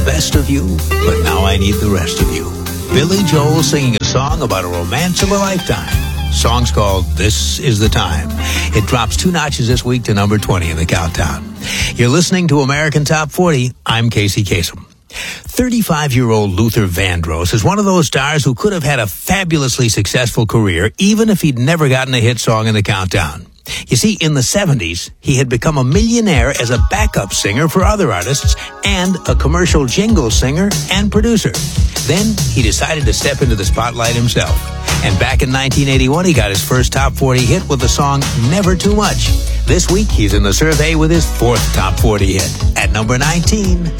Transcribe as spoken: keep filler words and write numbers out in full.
the best of you, but now I need the rest of you. Billy Joel singing a song about a romance of a lifetime. Song's called This Is the Time. It drops two notches this week to number twenty in the countdown. You're listening to American Top forty. I'm Casey Kasem. thirty-five-year-old Luther Vandross is one of those stars who could have had a fabulously successful career even if he'd never gotten a hit song in the countdown. You see, in the seventies, he had become a millionaire as a backup singer for other artists and a commercial jingle singer and producer. Then he decided to step into the spotlight himself. And back in nineteen eighty-one, he got his first top forty hit with the song Never Too Much. This week, he's in the survey with his fourth top forty hit. At number nineteen,